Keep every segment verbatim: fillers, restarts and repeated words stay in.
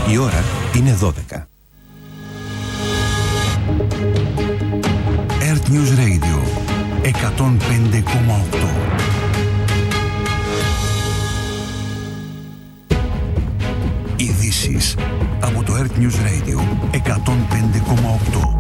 Η ώρα είναι δώδεκα. Earth News Radio εκατόν πέντε κόμμα οκτώ. Ειδήσεις από το Earth News Radio εκατόν πέντε κόμμα οκτώ.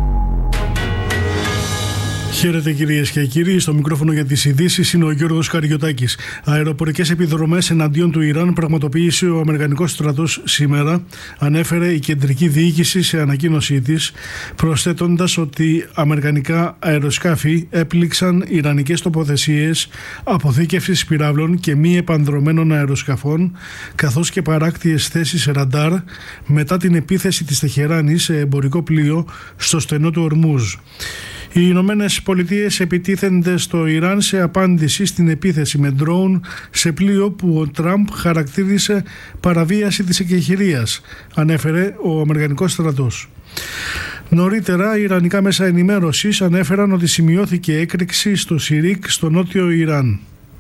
Χαίρετε κυρίες και κύριοι, στο μικρόφωνο για τις ειδήσεις είναι ο Γιώργος Καριωτάκης. Αεροπορικές επιδρομές εναντίον του Ιράν πραγματοποίησε ο Αμερικανικός στρατός σήμερα, ανέφερε η κεντρική διοίκηση σε ανακοίνωσή της, προσθέτοντας ότι αμερικανικά αεροσκάφη έπληξαν ιρανικές τοποθεσίες αποθήκευσης πυράβλων και μη επανδρωμένων αεροσκαφών, καθώς και παράκτιες θέσεις ραντάρ μετά την επίθεση της Τεχεράνης σε εμπορικό πλοίο στο στενό του Ορμούζ. Οι Ηνωμένες Πολιτείες επιτίθενται στο Ιράν σε απάντηση στην επίθεση με ντρόουν σε πλοίο που ο Τραμπ χαρακτήρισε παραβίαση της εκεχηρίας, ανέφερε ο Αμερικανικός στρατός. Νωρίτερα, οι ιρανικά μέσα ενημέρωσης ανέφεραν ότι σημειώθηκε έκρηξη στο Σιρίκ, στο νότιο Ιράν.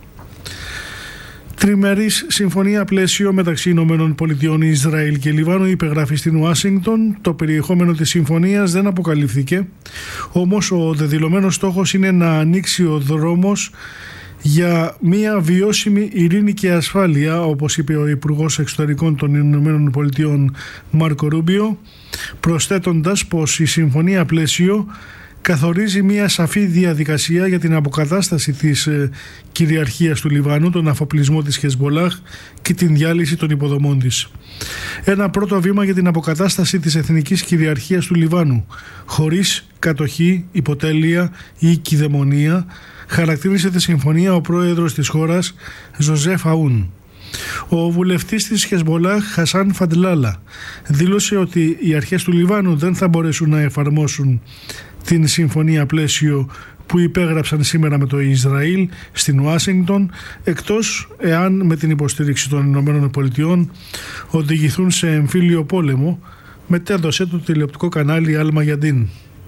Τριμερής συμφωνία πλαίσιο μεταξύ Ηνωμένων Πολιτειών, Ισραήλ και Λιβάνου υπεγράφει στην Ουάσιγκτον. Το περιεχόμενο της συμφωνίας δεν αποκαλύφθηκε, όμως ο δεδηλωμένος στόχος είναι να ανοίξει ο δρόμος για μια βιώσιμη ειρήνη και ασφάλεια, όπως είπε ο Υπουργός Εξωτερικών των Ηνωμένων Πολιτειών Μάρκο Ρούμπιο, προσθέτοντας πως η συμφωνία πλαίσιο καθορίζει μια σαφή διαδικασία για την αποκατάσταση της ε, κυριαρχίας του Λιβάνου, τον αφοπλισμό της Χεσμολάχ και την διάλυση των υποδομών της. Ένα πρώτο βήμα για την αποκατάσταση της εθνικής κυριαρχίας του Λιβάνου, χωρίς κατοχή, υποτέλεια ή κυδαιμονία, χαρακτήρισε τη συμφωνία ο πρόεδρος της χώρας, Ζωζέφ Αούν. Ο βουλευτής της Χεσμολάχ, Χασάν Φαντλάλα, δήλωσε ότι οι αρχές του Λιβάνου δεν θα μπορέσουν να εφαρμόσουν την συμφωνία πλαίσιο που υπέγραψαν σήμερα με το Ισραήλ στην Ουάσιγκτον, εκτός εάν με την υποστήριξη των Ηνωμένων Πολιτειών οδηγηθούν σε εμφύλιο πόλεμο, μετέδωσε το τηλεοπτικό κανάλι Αλ Μαγιαντίν.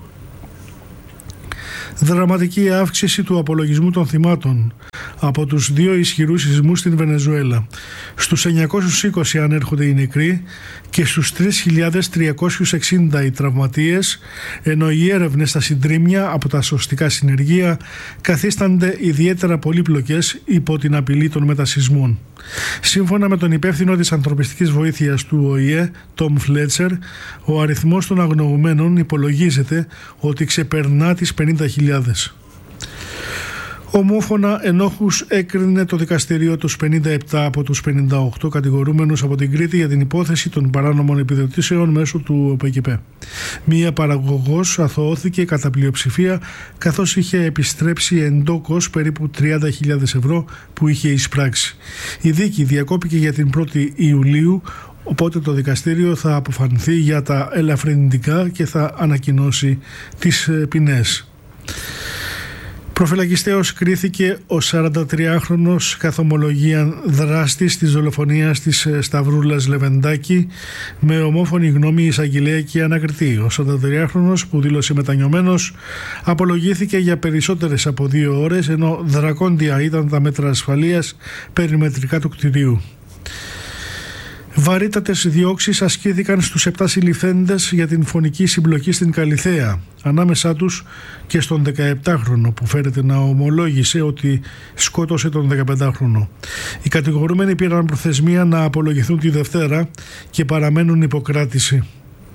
Δραματική αύξηση του απολογισμού των θυμάτων από τους δύο ισχυρούς σεισμούς στην Βενεζουέλα. Στους εννιακόσιους είκοσι ανέρχονται οι νεκροί και στους τρεις χιλιάδες τριακόσιους εξήντα οι τραυματίες, ενώ οι έρευνες στα συντρίμμια από τα σωστικά συνεργεία καθίστανται ιδιαίτερα πολύπλοκες υπό την απειλή των μετασεισμών. Σύμφωνα με τον υπεύθυνο της ανθρωπιστικής βοήθειας του Ο Η Ε, Τόμ Φλέτσερ, ο αριθμός των αγνοωμένων υπολογίζεται ότι ξεπερνά τις πενήντα χιλιάδες. Ομόφωνα ενόχους έκρινε το δικαστήριο τους πενήντα επτά από τους πενήντα οκτώ κατηγορούμενους από την Κρήτη για την υπόθεση των παράνομων επιδοτήσεων μέσω του Ο Πε Κε Πε. Μία παραγωγός αθωώθηκε κατά πλειοψηφία, καθώς είχε επιστρέψει εντόκως περίπου τριάντα χιλιάδες ευρώ που είχε εισπράξει. Η δίκη διακόπηκε για την πρώτη Ιουλίου, οπότε το δικαστήριο θα αποφανθεί για τα ελαφρυνητικά και θα ανακοινώσει τις ποινές. Προφυλακιστέως κρίθηκε ο σαραντατριάχρονος καθ' ομολογία δράστης της δολοφονίας της Σταυρούλας Λεβεντάκη, με ομόφωνη γνώμη εισαγγελέα και ανακριτή. Ο σαραντατριάχρονος, που δήλωσε μετανιωμένος, απολογήθηκε για περισσότερες από δύο ώρες, ενώ δρακόντια ήταν τα μέτρα ασφαλείας περιμετρικά του κτηρίου. Βαρύτατες διώξεις ασκήθηκαν στους επτά συλληφθέντες για την φωνική συμπλοκή στην Καλιθέα, ανάμεσά τους και στον δεκαεπτάχρονο που φέρεται να ομολόγησε ότι σκότωσε τον δεκαπεντάχρονο. Οι κατηγορούμενοι πήραν προθεσμία να απολογηθούν τη Δευτέρα και παραμένουν υποκράτηση.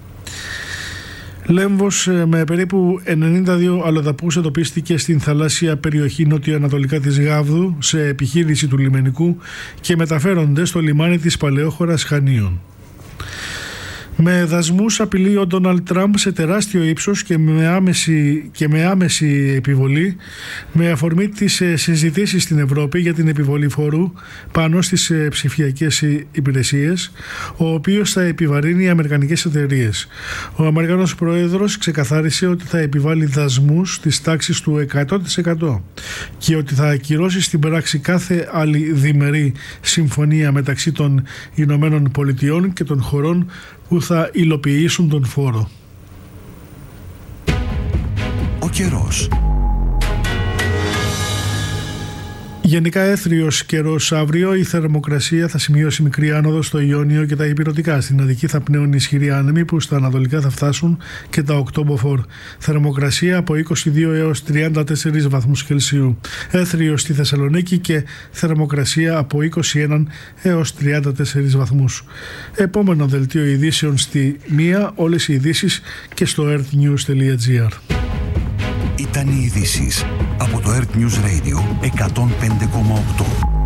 Λέμβος με περίπου ενενήντα δύο αλλοδαπούς εντοπίστηκε στην θαλάσσια περιοχή νοτιοανατολικά της Γάβδου σε επιχείρηση του λιμενικού και μεταφέρονται στο λιμάνι της παλαιόχωρας Χανίων. Με δασμούς απειλεί ο Ντόναλντ Τραμπ σε τεράστιο ύψος και με άμεση, και με άμεση επιβολή, με αφορμή τις συζητήσεις στην Ευρώπη για την επιβολή φόρου πάνω στις ψηφιακές υπηρεσίες, ο οποίος θα επιβαρύνει οι αμερικανικές εταιρείες. Ο Αμερικανός Πρόεδρος ξεκαθάρισε ότι θα επιβάλλει δασμούς της τάξης του εκατό τοις εκατό και ότι θα ακυρώσει στην πράξη κάθε άλλη διμερή συμφωνία μεταξύ των Ηνωμένων Πολιτειών και των χωρών που θα υλοποιήσουν τον φόρο. Ο καιρός. Γενικά έθριος καιρός αύριο. Η θερμοκρασία θα σημειώσει μικρή άνοδο στο Ιόνιο και τα Ηπειρωτικά. Στην Αττική θα πνέουν ισχυροί άνεμοι που στα ανατολικά θα φτάσουν και τα οκτώ μποφόρ. Θερμοκρασία από είκοσι δύο έως τριάντα τέσσερις βαθμούς Κελσίου. Έθριο στη Θεσσαλονίκη και θερμοκρασία από είκοσι ένα έως τριάντα τέσσερις βαθμούς. Επόμενο δελτίο ειδήσεων στη μία. Όλες οι ειδήσεις και στο earthnews τελεία gr. Ήταν οι ειδήσεις από το Earth News Radio εκατόν πέντε κόμμα οκτώ.